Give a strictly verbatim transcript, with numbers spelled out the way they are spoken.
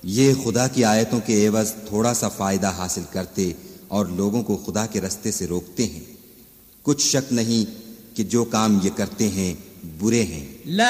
ये खुदा की आयतों के एवज थोड़ा सा फायदा हासिल करते और लोगों को खुदा के रास्ते से रोकते हैं। कुछ शक नहीं कि जो काम ये करते हैं बुरे हैं।